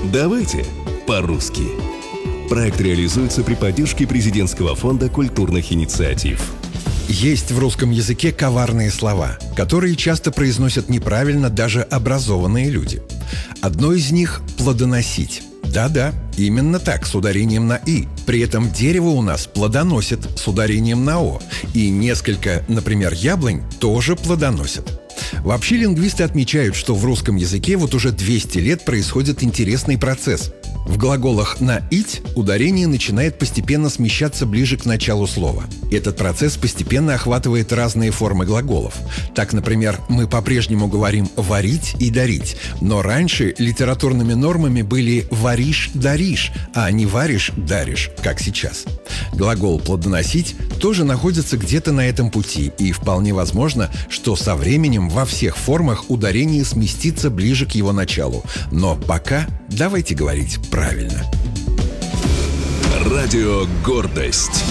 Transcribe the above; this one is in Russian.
Давайте по-русски. Проект реализуется при поддержке Президентского фонда культурных инициатив. Есть в русском языке коварные слова, которые часто произносят неправильно даже образованные люди. Одно из них – плодоносить. Да-да, именно так, с ударением на «и». При этом дерево у нас плодоносит с ударением на «о». И несколько, например, яблонь тоже плодоносят. Вообще лингвисты отмечают, что в русском языке вот уже 200 лет происходит интересный процесс. В глаголах «на ить» ударение начинает постепенно смещаться ближе к началу слова. Этот процесс постепенно охватывает разные формы глаголов. Так, например, мы по-прежнему говорим «варить» и «дарить», но раньше литературными нормами были «варишь», «даришь», а не «варишь», «даришь», как сейчас. Глагол «плодоносить» тоже находится где-то на этом пути, и вполне возможно, что со временем во всех формах ударение сместится ближе к его началу. Но пока давайте говорить правильно. Радио «Гордость».